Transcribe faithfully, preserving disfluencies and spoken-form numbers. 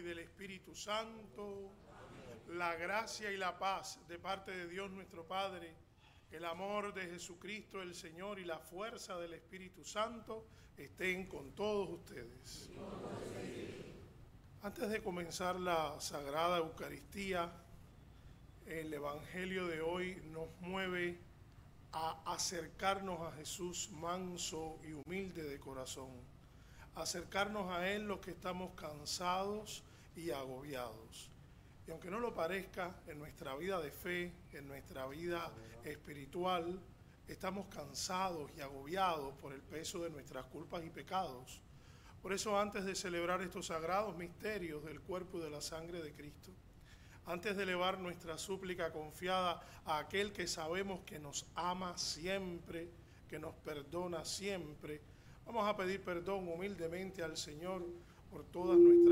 y del Espíritu Santo. La gracia y la paz de parte de Dios nuestro Padre, el amor de Jesucristo el Señor y la fuerza del Espíritu Santo estén con todos ustedes. Antes de comenzar la Sagrada Eucaristía, el Evangelio de hoy nos mueve a acercarnos a Jesús manso y humilde de corazón, acercarnos a Él los que estamos cansados y agobiados. Y aunque no lo parezca, en nuestra vida de fe, en nuestra vida espiritual, estamos cansados y agobiados por el peso de nuestras culpas y pecados. Por eso, antes de celebrar estos sagrados misterios del cuerpo y de la sangre de Cristo, antes de elevar nuestra súplica confiada a aquel que sabemos que nos ama siempre, que nos perdona siempre, vamos a pedir perdón humildemente al Señor por todas nuestras